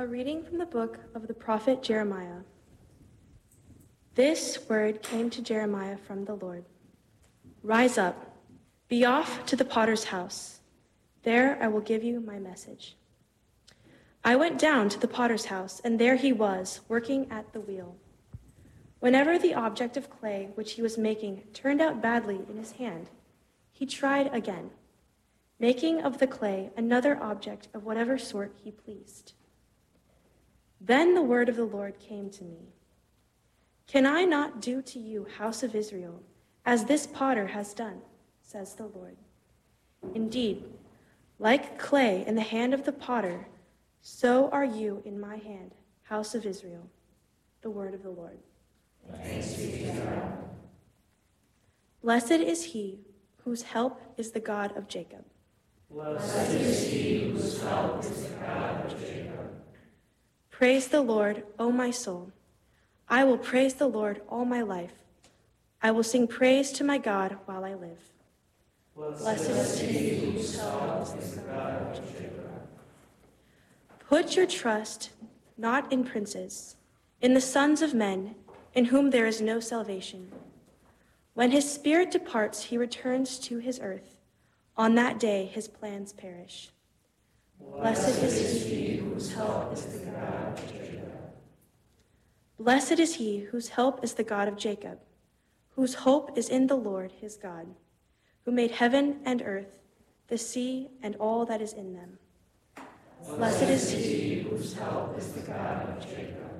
A reading from the book of the prophet Jeremiah. This word came to Jeremiah from the Lord. Rise up, be off to the potter's house. There I will give you my message. I went down to the potter's house, and there he was, working at the wheel. Whenever the object of clay which he was making turned out badly in his hand, he tried again, making of the clay another object of whatever sort he pleased. Then the word of the Lord came to me. Can I not do to you, house of Israel, as this potter has done, says the Lord? Indeed, like clay in the hand of the potter, so are you in my hand, house of Israel. The word of the Lord. Thanks be to God. Blessed is he whose help is the God of Jacob. Blessed is he whose help is the God of Jacob. Praise the Lord, O my soul. I will praise the Lord all my life. I will sing praise to my God while I live. Blessed is he whose help is the God of Jacob. Put your trust not in princes, in the sons of men, in whom there is no salvation. When his spirit departs, he returns to his earth. On that day his plans perish. Blessed is he whose help is the God of Jacob. Blessed is he whose help is the God of Jacob, whose hope is in the Lord his God, who made heaven and earth, the sea and all that is in them. Blessed is he whose help is the God of Jacob.